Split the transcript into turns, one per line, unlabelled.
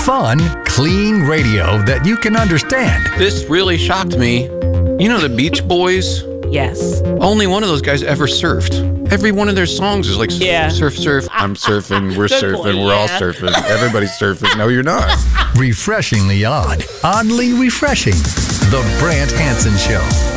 Fun, clean radio that you can understand.
This really shocked me. You know the Beach Boys?
Yes.
Only one of those guys ever surfed. Every one of their songs is like, surf, surf. I'm surfing, we're surfing,
point,
we're all surfing. Everybody's surfing. No, you're not.
Refreshingly odd, oddly refreshing. The Brant Hansen Show.